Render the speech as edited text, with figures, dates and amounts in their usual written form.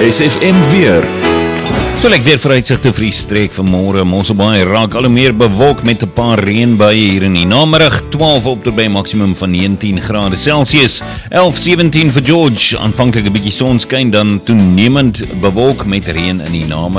SFM weer. So lyk weer vooruitsigte vir die streek vanmôre. Mosselbaai raak al hoe meer bewolk met 'n paar reënbuie hier in die namiddag. 12 op tot by maksimum van 19 grade Celsius. 11-17 vir George. Aanvanklik 'n bietjie sonskyn, dan toenemend bewolk met reën in die namiddag.